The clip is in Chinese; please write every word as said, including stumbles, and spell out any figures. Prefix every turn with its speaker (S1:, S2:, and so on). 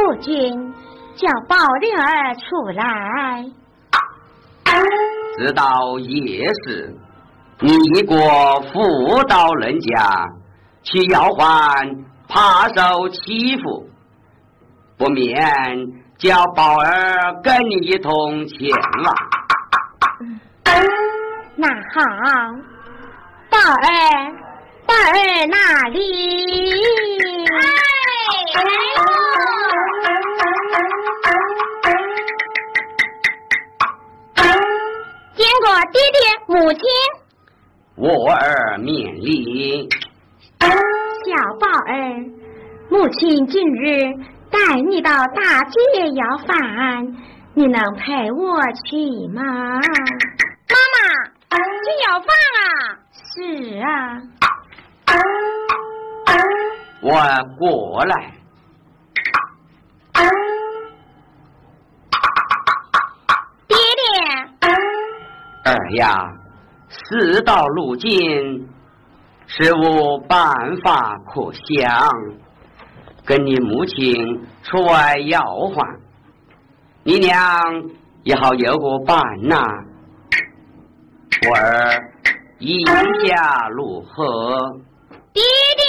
S1: 夫君叫宝灵儿出来。
S2: 直到夜时，你一个妇道人家，其丫鬟怕受欺负，不免叫宝儿跟你一同前往。
S1: 那好，宝儿，宝儿哪里？哎，见过爹爹母亲。
S2: 我儿免礼。
S1: 小宝儿，母亲今日带你到大街要饭，你能陪我去吗？妈妈，去要饭啊？是啊。
S2: 我过来。
S1: 爹爹。
S2: 儿呀，事到如今，实无办法可想，跟你母亲出外要饭，你娘也好有个伴呐、啊。我儿意下如何？
S1: 爹爹。